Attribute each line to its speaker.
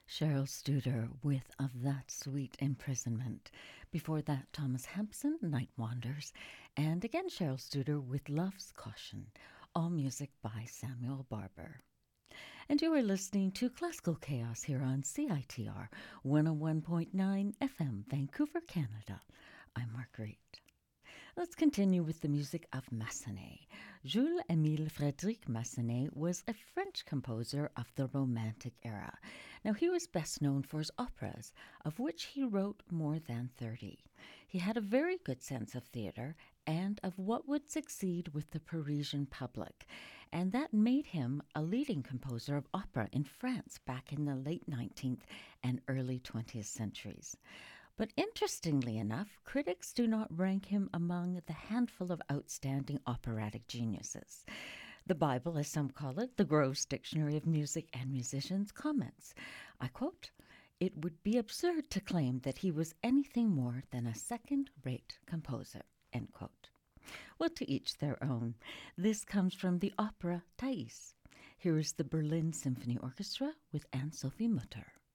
Speaker 1: Cheryl Studer with Of That Sweet Imprisonment. Before that, Thomas Hampson, Night Wanders. And again, Cheryl Studer with Love's Caution. All music by Samuel Barber. And you are listening to Classical Chaos here on CITR 101.9 FM, Vancouver, Canada. I'm Marguerite. Let's continue with the music of Massenet. Jules-Émile Frédéric Massenet was a French composer of the Romantic era. Now, he was best known for his operas, of which he wrote more than 30. He had a very good sense of theatre and of what would succeed with the Parisian public, and that made him a leading composer of opera in France back in the late 19th and early 20th centuries. But interestingly enough, critics do not rank him among the handful of outstanding operatic geniuses. The Bible, as some call it, the Groves Dictionary of Music and Musicians, comments, I quote, "It would be absurd to claim that he was anything more than a second-rate composer," end quote. Well, to each their own. This comes from the opera Thais. Here is the Berlin Symphony Orchestra with Anne-Sophie Mutter.